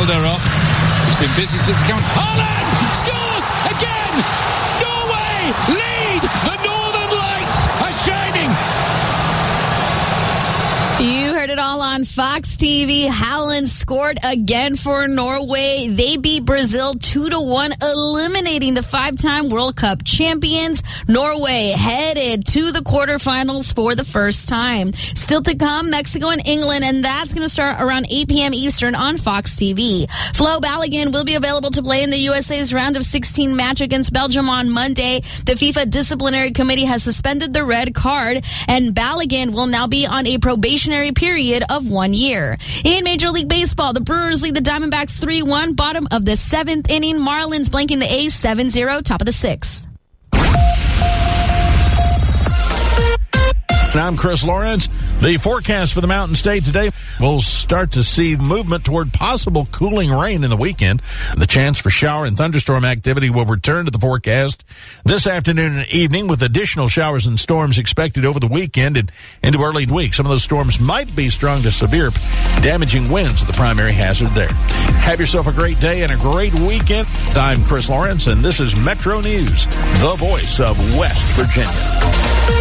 Mulder up. He's been busy since coming. Haaland scores again! Norway lead! The Northern Lights are shining! You heard it all on Fox TV. Haaland scored again for Norway. They beat Brazil 2-1, eliminating the 5-time World Cup champions. Norway headed to the quarterfinals for the first time. Still to come, Mexico and England, and that's going to start around 8 p.m. Eastern on Fox TV. Flo Balogun will be available to play in the USA's round of 16 match against Belgium on Monday. The FIFA Disciplinary Committee has suspended the red card, and Balogun will now be on a probationary period of 1 year. In Major League Baseball, the Brewers lead the Diamondbacks 3-1, bottom of the 7th inning. Marlins blanking the A's 7-0, top of the 6th. I'm Chris Lawrence. The forecast for the Mountain State today, we'll start to see movement toward possible cooling rain in the weekend. The chance for shower and thunderstorm activity will return to the forecast this afternoon and evening, with additional showers and storms expected over the weekend and into early week. Some of those storms might be strong to severe, damaging winds are the primary hazard there. Have yourself a great day and a great weekend. I'm Chris Lawrence, and this is Metro News, the voice of West Virginia.